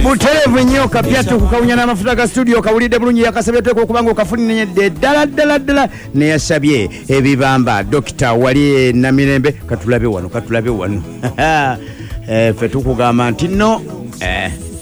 Buterevu nnyo kapyatu kukawunya n'amafuta ga studio kawulidde bulungi yakasabye tweko okubanga okafunidde ddala ne yasabye ebibamba Dokita wali Namirembe katulabe wano ffe tukugamba nti nno